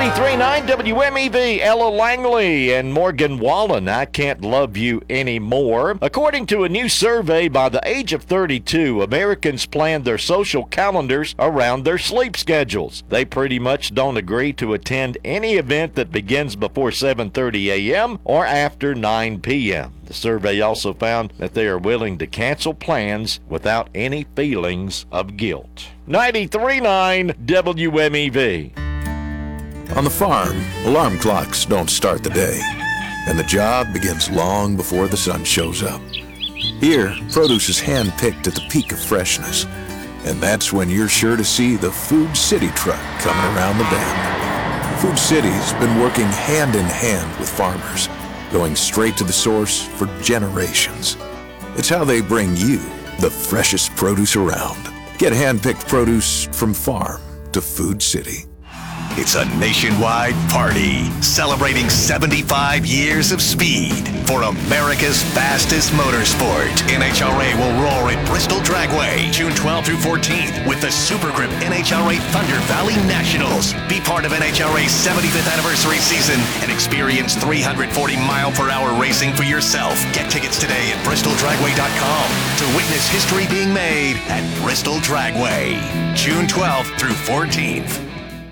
93.9 WMEV, Ella Langley and Morgan Wallen, I Can't Love You Anymore. According to a new survey, by the age of 32, Americans plan their social calendars around their sleep schedules. They pretty much don't agree to attend any event that begins before 7:30 a.m. or after 9 p.m. The survey also found that they are willing to cancel plans without any feelings of guilt. 93.9 WMEV. On the farm, alarm clocks don't start the day, and the job begins long before the sun shows up. Here, produce is hand-picked at the peak of freshness, and that's when you're sure to see the Food City truck coming around the bend. Food City's been working hand in hand with farmers, going straight to the source for generations. It's how they bring you the freshest produce around. Get hand-picked produce from farm to Food City. It's a nationwide party celebrating 75 years of speed for America's fastest motorsport. NHRA will roar at Bristol Dragway June 12th through 14th with the Super Grip NHRA Thunder Valley Nationals. Be part of NHRA's 75th anniversary season and experience 340-mile-per-hour racing for yourself. Get tickets today at bristoldragway.com to witness history being made at Bristol Dragway June 12th through 14th.